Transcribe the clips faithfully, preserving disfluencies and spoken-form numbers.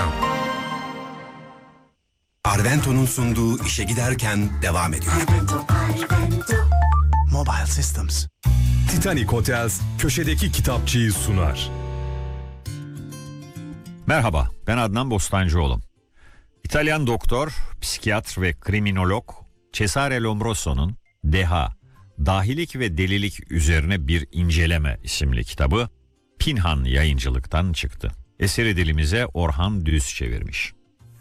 Reklam. Arvento'nun sunduğu işe giderken devam ediyor. Arvento, Arvento. Mobile Systems. Titanic Hotels köşedeki kitapçıyı sunar. Merhaba, ben Adnan Bostancıoğlu. İtalyan doktor, psikiyatr ve kriminolog Cesare Lombroso'nun Deha, Dahilik ve Delilik Üzerine Bir İnceleme isimli kitabı Pinhan Yayıncılık'tan çıktı. Eseri dilimize Orhan Düz çevirmiş.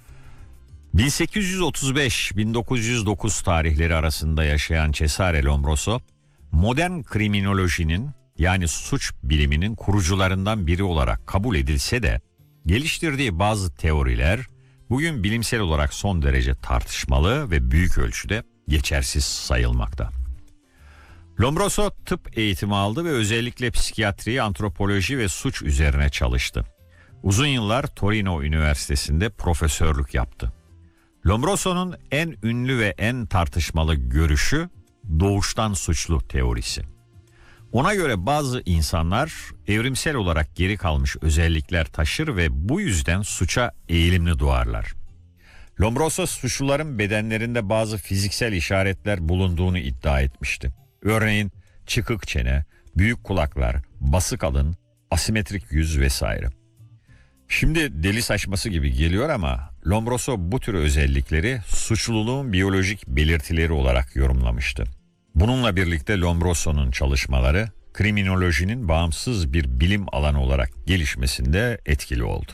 bin sekiz yüz otuz beş - bin dokuz yüz dokuz tarihleri arasında yaşayan Cesare Lombroso, modern kriminolojinin yani suç biliminin kurucularından biri olarak kabul edilse de geliştirdiği bazı teoriler bugün bilimsel olarak son derece tartışmalı ve büyük ölçüde geçersiz sayılmakta. Lombroso tıp eğitimi aldı ve özellikle psikiyatri, antropoloji ve suç üzerine çalıştı. Uzun yıllar Torino Üniversitesi'nde profesörlük yaptı. Lombroso'nun en ünlü ve en tartışmalı görüşü doğuştan suçlu teorisi. Ona göre bazı insanlar evrimsel olarak geri kalmış özellikler taşır ve bu yüzden suça eğilimli doğarlar. Lombroso suçluların bedenlerinde bazı fiziksel işaretler bulunduğunu iddia etmişti. Örneğin çıkık çene, büyük kulaklar, basık alın, asimetrik yüz vesaire. Şimdi deli saçması gibi geliyor ama Lombroso bu tür özellikleri suçluluğun biyolojik belirtileri olarak yorumlamıştı. Bununla birlikte Lombroso'nun çalışmaları kriminolojinin bağımsız bir bilim alanı olarak gelişmesinde etkili oldu.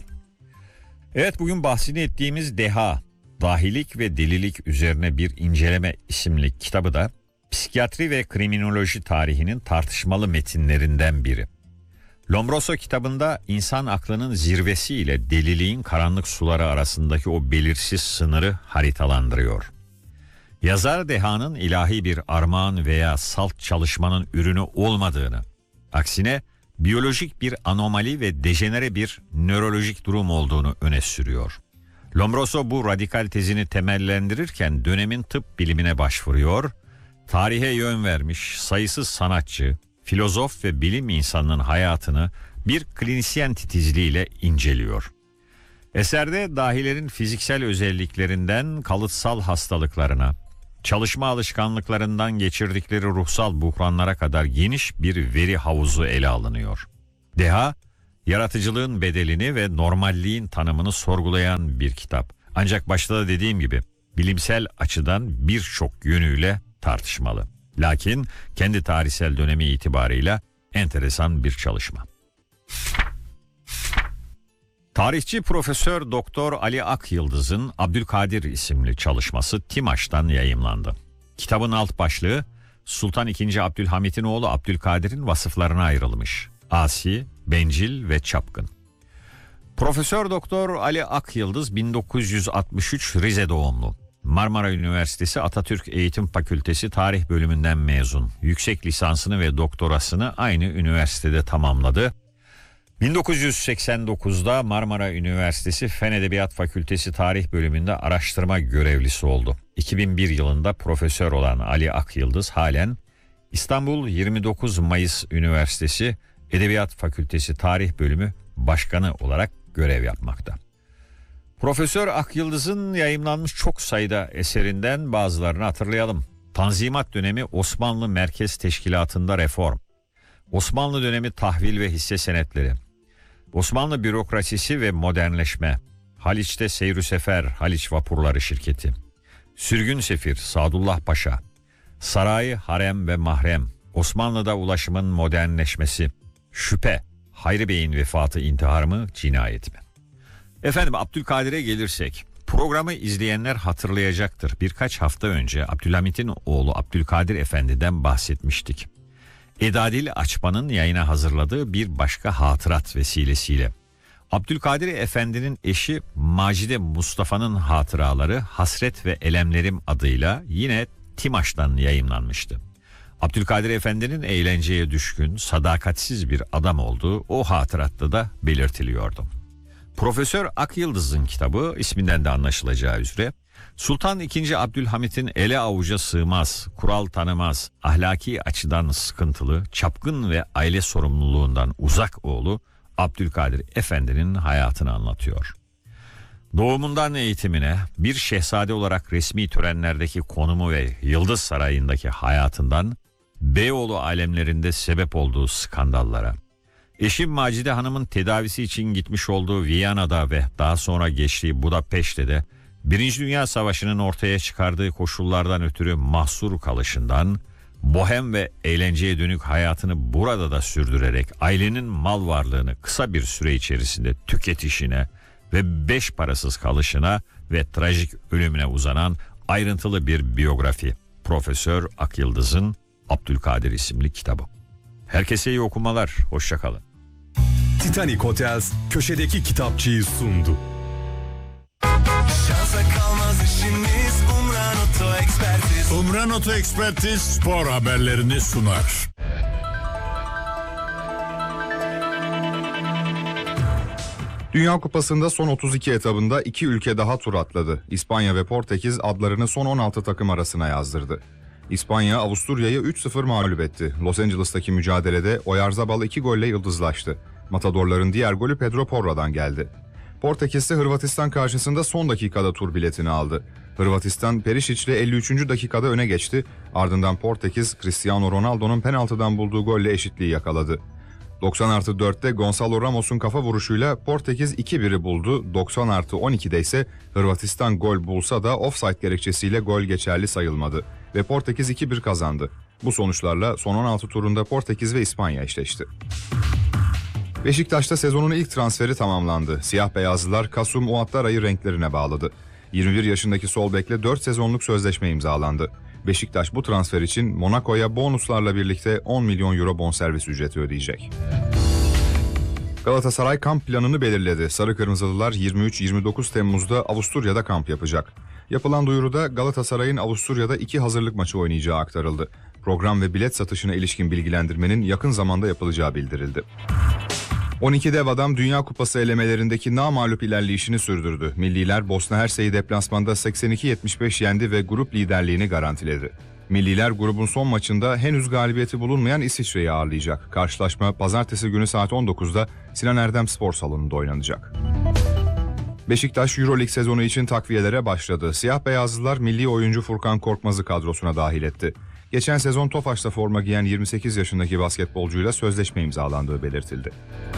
Evet, bugün bahsini ettiğimiz Deha, Dahilik ve Delilik Üzerine Bir İnceleme isimli kitabı da psikiyatri ve kriminoloji tarihinin tartışmalı metinlerinden biri. Lombroso kitabında insan aklının zirvesi ile deliliğin karanlık suları arasındaki o belirsiz sınırı haritalandırıyor. Yazar Deha'nın ilahi bir armağan veya salt çalışmanın ürünü olmadığını, aksine biyolojik bir anomali ve dejenere bir nörolojik durum olduğunu öne sürüyor. Lombroso bu radikal tezini temellendirirken dönemin tıp bilimine başvuruyor, tarihe yön vermiş sayısız sanatçı, filozof ve bilim insanının hayatını bir klinisyen titizliğiyle inceliyor. Eserde dahilerin fiziksel özelliklerinden kalıtsal hastalıklarına, çalışma alışkanlıklarından geçirdikleri ruhsal buhranlara kadar geniş bir veri havuzu ele alınıyor. Deha, yaratıcılığın bedelini ve normalliğin tanımını sorgulayan bir kitap. Ancak başta da dediğim gibi bilimsel açıdan birçok yönüyle tartışmalı. Lakin kendi tarihsel dönemi itibarıyla enteresan bir çalışma. Tarihçi Profesör Doktor Ali Akyıldız'ın Abdülkadir isimli çalışması Timaş'tan yayımlandı. Kitabın alt başlığı Sultan ikinci. Abdülhamit'in oğlu Abdülkadir'in vasıflarına ayrılmış. Asi, bencil ve çapkın. Profesör Doktor Ali Akyıldız bin dokuz yüz altmış üç Rize doğumlu. Marmara Üniversitesi Atatürk Eğitim Fakültesi Tarih Bölümünden mezun. Yüksek lisansını ve doktorasını aynı üniversitede tamamladı. bin dokuz yüz seksen dokuzda Marmara Üniversitesi Fen Edebiyat Fakültesi Tarih Bölümünde araştırma görevlisi oldu. iki bin bir yılında profesör olan Ali Akyıldız halen İstanbul yirmi dokuz Mayıs Üniversitesi Edebiyat Fakültesi Tarih Bölümü Başkanı olarak görev yapmakta. Profesör Akyıldız'ın yayımlanmış çok sayıda eserinden bazılarını hatırlayalım. Tanzimat dönemi Osmanlı Merkez Teşkilatı'nda reform, Osmanlı dönemi tahvil ve hisse senetleri, Osmanlı bürokrasisi ve modernleşme, Haliç'te Seyr-ü Sefer Haliç Vapurları Şirketi, Sürgün Sefir Sadullah Paşa, Saray, Harem ve Mahrem, Osmanlı'da ulaşımın modernleşmesi, Şüphe, Hayri Bey'in vefatı intihar mı, cinayet mi? Efendim, Abdülkadir'e gelirsek, programı izleyenler hatırlayacaktır. Birkaç hafta önce Abdülhamit'in oğlu Abdülkadir Efendi'den bahsetmiştik. Edadil Açman'ın yayına hazırladığı bir başka hatırat vesilesiyle Abdülkadir Efendi'nin eşi Macide Mustafa'nın hatıraları Hasret ve Elemlerim adıyla yine Timaş'tan yayımlanmıştı. Abdülkadir Efendi'nin eğlenceye düşkün, sadakatsiz bir adam olduğu o hatıratta da belirtiliyordu. Profesör Akyıldız'ın kitabı isminden de anlaşılacağı üzere Sultan ikinci. Abdülhamit'in ele avuca sığmaz, kural tanımaz, ahlaki açıdan sıkıntılı, çapkın ve aile sorumluluğundan uzak oğlu Abdülkadir Efendi'nin hayatını anlatıyor. Doğumundan eğitimine, bir şehzade olarak resmi törenlerdeki konumu ve Yıldız Sarayı'ndaki hayatından, Beyoğlu alemlerinde sebep olduğu skandallara, eşim Macide Hanım'ın tedavisi için gitmiş olduğu Viyana'da ve daha sonra geçtiği Budapeşte'de Birinci Dünya Savaşı'nın ortaya çıkardığı koşullardan ötürü mahsur kalışından, bohem ve eğlenceye dönük hayatını burada da sürdürerek ailenin mal varlığını kısa bir süre içerisinde tüketişine ve beş parasız kalışına ve trajik ölümüne uzanan ayrıntılı bir biyografi. Profesör Akyıldız'ın Abdülkadir isimli kitabı. Herkese iyi okumalar, hoşça kalın. Titanic Hotels köşedeki kitapçıyı sundu. Şansa kalmaz işimiz Umran Oto Ekspertiz. Umran Oto Ekspertiz spor haberlerini sunar. Dünya Kupası'nda son otuz iki etabında iki ülke daha tur atladı. İspanya ve Portekiz adlarını son on altı takım arasına yazdırdı. İspanya Avusturya'yı üç sıfır mağlup etti. Los Angeles'taki mücadelede Oyarzabal iki golle yıldızlaştı. Matadorların diğer golü Pedro Porro'dan geldi. Portekiz ise Hırvatistan karşısında son dakikada tur biletini aldı. Hırvatistan Perisic ile elli üçüncü dakikada öne geçti. Ardından Portekiz Cristiano Ronaldo'nun penaltıdan bulduğu golle eşitliği yakaladı. doksan artı dörtte Gonçalo Ramos'un kafa vuruşuyla Portekiz iki biri buldu. doksan artı on ikide ise Hırvatistan gol bulsa da ofsayt gerekçesiyle gol geçerli sayılmadı ve Portekiz iki bir kazandı. Bu sonuçlarla son on altı turunda Portekiz ve İspanya eşleşti. Beşiktaş'ta sezonun ilk transferi tamamlandı. Siyah beyazlılar Kasum Ouattara'yı renklerine bağladı. yirmi bir yaşındaki sol bekle dört sezonluk sözleşme imzalandı. Beşiktaş bu transfer için Monaco'ya bonuslarla birlikte on milyon euro bonservis ücreti ödeyecek. Galatasaray kamp planını belirledi. Sarı Kırmızılılar yirmi üç yirmi dokuz Temmuz'da Avusturya'da kamp yapacak. Yapılan duyuruda Galatasaray'ın Avusturya'da iki hazırlık maçı oynayacağı aktarıldı. Program ve bilet satışına ilişkin bilgilendirmenin yakın zamanda yapılacağı bildirildi. on iki dev adam Dünya Kupası elemelerindeki namağlup ilerleyişini sürdürdü. Milliler Bosna Hersey'i deplasmanda seksen iki yetmiş beş yendi ve grup liderliğini garantiledi. Milliler grubun son maçında henüz galibiyeti bulunmayan İsviçre'yi ağırlayacak. Karşılaşma pazartesi günü saat on dokuzda Sinan Erdem Spor Salonu'nda oynanacak. Beşiktaş Euroleague sezonu için takviyelere başladı. Siyah beyazlılar milli oyuncu Furkan Korkmaz'ı kadrosuna dahil etti. Geçen sezon Tofaş'ta forma giyen yirmi sekiz yaşındaki basketbolcuyla sözleşme imzalandığı belirtildi.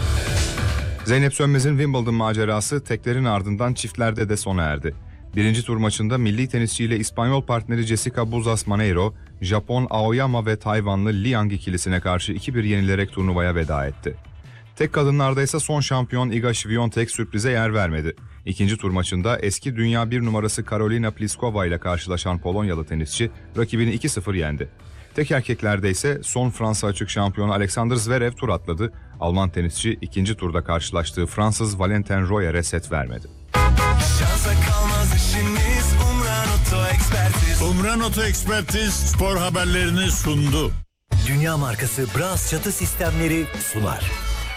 Zeynep Sönmez'in Wimbledon macerası teklerin ardından çiftlerde de sona erdi. Birinci tur maçında milli tenisçiyle İspanyol partneri Jessica Buzas Maneiro, Japon Aoyama ve Tayvanlı Liang ikilisine karşı iki bir yenilerek turnuvaya veda etti. Tek kadınlarda ise son şampiyon Iga Świątek sürprize yer vermedi. İkinci tur maçında eski dünya bir numarası Karolina Pliskova ile karşılaşan Polonyalı tenisçi rakibini iki sıfır yendi. Tek erkeklerde ise son Fransa açık şampiyonu Alexander Zverev tur atladı. Alman tenisçi ikinci turda karşılaştığı Fransız Valentin Royer'e set vermedi. Şansa kalmaz işimiz Umran Oto Ekspertiz. Umran Oto Ekspertiz spor haberlerini sundu. Dünya markası Bras çatı sistemleri sunar.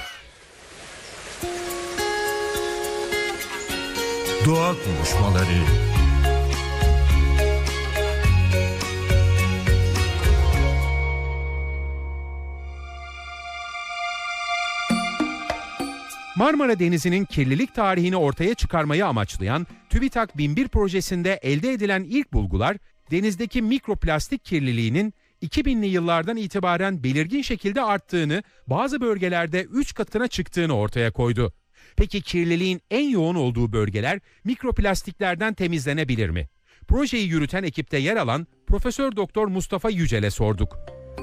Doğa konuşmaları. Marmara Denizi'nin kirlilik tarihini ortaya çıkarmayı amaçlayan TÜBİTAK bin bir projesinde elde edilen ilk bulgular, denizdeki mikroplastik kirliliğinin iki binli yıllardan itibaren belirgin şekilde arttığını, bazı bölgelerde üç katına çıktığını ortaya koydu. Peki kirliliğin en yoğun olduğu bölgeler mikroplastiklerden temizlenebilir mi? Projeyi yürüten ekipte yer alan Profesör Doktor Mustafa Yücel'e sorduk.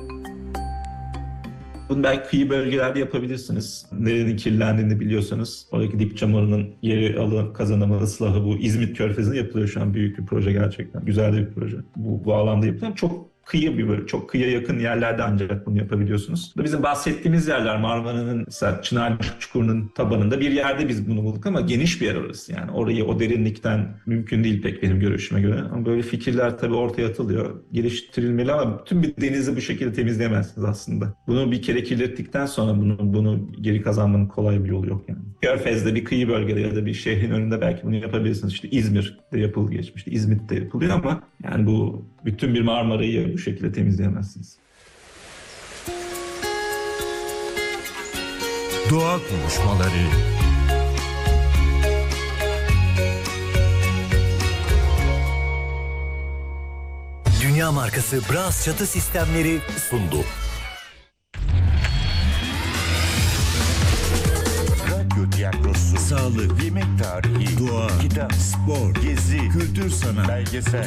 Bunu belki kıyı bölgelerde yapabilirsiniz. Nerenin kirlendiğini biliyorsanız. Oradaki dip çamurunun yeri alı, kazanımı, ıslahı bu İzmit Körfezi'nde yapılıyor şu an, büyük bir proje gerçekten. Güzel de bir proje. Bu, bu alanda yapılıyor. Çok kıyı bir böyle, çok kıyıya yakın yerlerde ancak bunu yapabiliyorsunuz. Bizim bahsettiğimiz yerler Marmara'nın mesela Çınarcık Çukuru'nun tabanında bir yerde biz bunu bulduk ama geniş bir yer orası. Yani orayı o derinlikten mümkün değil pek benim görüşüme göre. Ama böyle fikirler tabii ortaya atılıyor. Geliştirilmeli ama tüm bir denizi bu şekilde temizleyemezsiniz aslında. Bunu bir kere kirlettikten sonra bunu, bunu geri kazanmanın kolay bir yolu yok yani. Körfez'de bir kıyı bölgede ya da bir şehrin önünde belki bunu yapabilirsiniz. İşte İzmir'de yapıldı geçmişte, İzmit'te yapılıyor ama yani bu bütün bir Marmara'yı bu şekilde temizleyemezsiniz. Doğa konuşmaları. Dünya markası Bras çatı sistemleri sundu. Radyo tiyatrosu, sağlık, yemek tarihi, doğa, kitap, spor, gezi, kültür sanat, belgesel,